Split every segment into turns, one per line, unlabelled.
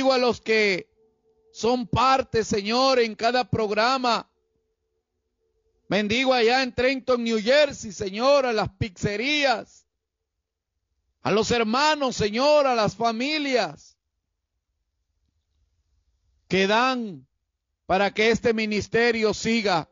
Bendigo a los que son parte, Señor, en cada programa. Bendigo allá en Trenton, New Jersey, Señor, a las pizzerías, a los hermanos, Señor, a las familias que dan para que este ministerio siga.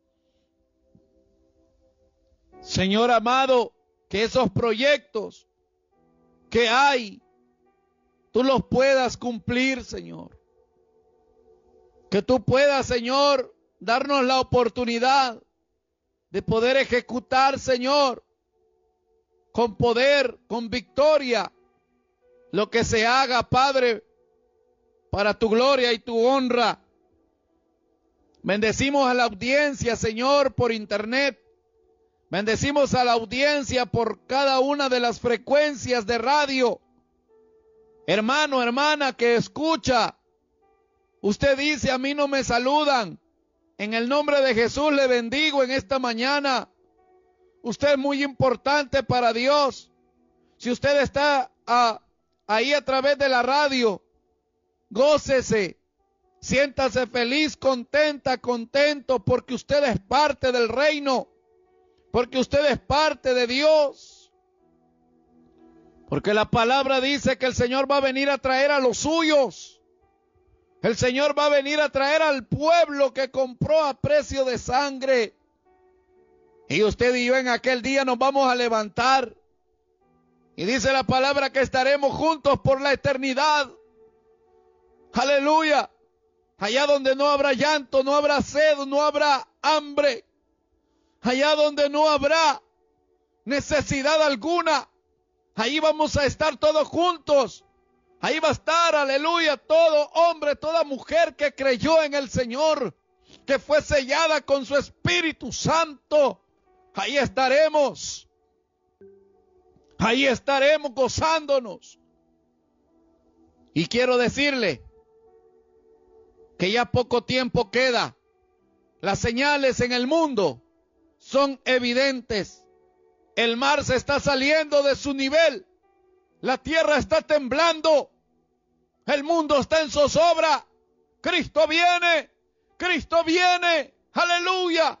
Señor amado, que esos proyectos que hay, tú los puedas cumplir, Señor. Que tú puedas, Señor, darnos la oportunidad de poder ejecutar, Señor, con poder, con victoria, lo que se haga, Padre, para tu gloria y tu honra. Bendecimos a la audiencia, Señor, por internet. Bendecimos a la audiencia por cada una de las frecuencias de radio. Hermano, hermana que escucha, usted dice, a mí no me saludan. En el nombre de Jesús le bendigo en esta mañana. Usted es muy importante para Dios. Si usted está ahí a través de la radio, gócese, siéntase feliz, contenta, contento, porque usted es parte del reino, porque usted es parte de Dios. Porque la palabra dice que el Señor va a venir a traer a los suyos. El Señor va a venir a traer al pueblo que compró a precio de sangre. Y usted y yo en aquel día nos vamos a levantar. Y dice la palabra que estaremos juntos por la eternidad. Aleluya. Allá donde no habrá llanto, no habrá sed, no habrá hambre. Allá donde no habrá necesidad alguna. Ahí vamos a estar todos juntos. Ahí va a estar, aleluya, todo hombre, toda mujer que creyó en el Señor, que fue sellada con su Espíritu Santo. Ahí estaremos. Ahí estaremos gozándonos. Y quiero decirle que ya poco tiempo queda. Las señales en el mundo son evidentes. El mar se está saliendo de su nivel. La tierra está temblando. El mundo está en zozobra. Cristo viene. Cristo viene. Aleluya.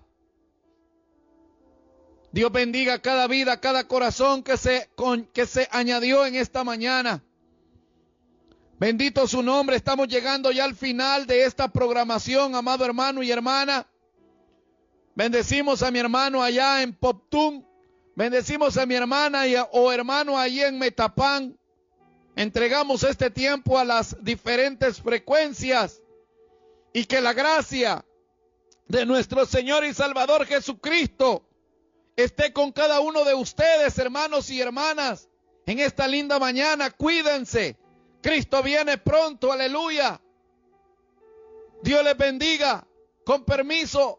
Dios bendiga cada vida, cada corazón que se añadió en esta mañana. Bendito su nombre. Estamos llegando ya al final de esta programación, amado hermano y hermana. Bendecimos a mi hermano allá en Poptún. Bendecimos a mi hermana o hermano allí en Metapán. Entregamos este tiempo a las diferentes frecuencias. Y que la gracia de nuestro Señor y Salvador Jesucristo esté con cada uno de ustedes, hermanos y hermanas, en esta linda mañana. Cuídense. Cristo viene pronto, aleluya. Dios les bendiga. Con permiso.